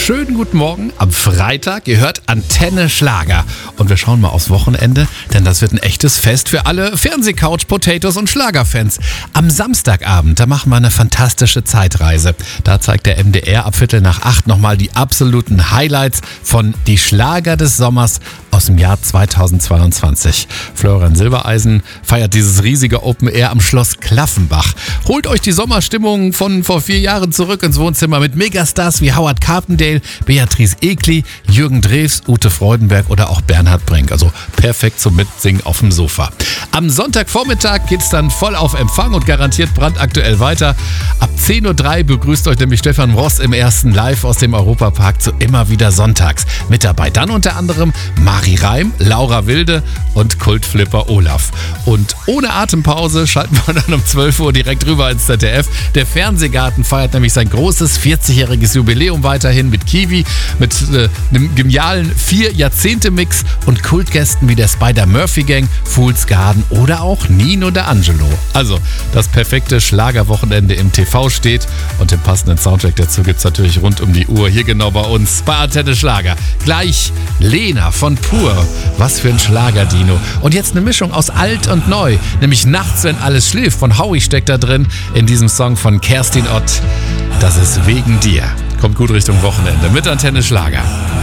Schönen guten Morgen am Freitag. Ihr hört Antenne Schlager. Und wir schauen mal aufs Wochenende, denn das wird ein echtes Fest für alle Fernsehcouch, Potatoes und Schlagerfans. Am Samstagabend, da machen wir eine fantastische Zeitreise. Da zeigt der MDR ab 7:45 nochmal die absoluten Highlights von Die Schlager des Sommers aus dem Jahr 2022. Florian Silbereisen feiert dieses riesige Open Air am Schloss Klaffenbach. Holt euch die Sommerstimmung von vor 4 Jahren zurück ins Wohnzimmer mit Megastars wie Howard Carpendale, Beatrice Egli, Jürgen Drews, Ute Freudenberg oder auch Bernhard Brink. Also perfekt zum Mitsingen auf dem Sofa. Am Sonntagvormittag geht's dann voll auf Empfang und garantiert brandaktuell weiter. Ab 10:03 Uhr begrüßt euch nämlich Stefan Ross im ersten Live aus dem Europapark zu Immer wieder sonntags. Mit dabei dann unter anderem Mari Reim, Laura Wilde und Kultflipper Olaf. Und ohne Atempause schalten wir dann um 12 Uhr direkt rüber ins ZDF. Der Fernsehgarten feiert nämlich sein großes 40-jähriges Jubiläum weiterhin mit Kiwi, mit einem genialen 4-Jahrzehnte-Mix und Kultgästen wie der Spider-Murphy-Gang, Fools Garden oder auch Nino D'Angelo. Also das perfekte Schlagerwochenende im TV steht und den passenden Soundtrack dazu gibt's natürlich rund um die Uhr hier genau bei uns bei Antenne Schlager. Gleich Lena von Pur. Was für ein Schlagerdino. Und jetzt eine Mischung aus alt und neu, nämlich Nachts, wenn alles schläft von Howie steckt da drin in diesem Song von Kerstin Ott. Das ist wegen dir. Kommt gut Richtung Wochenende mit Antenne Schlager.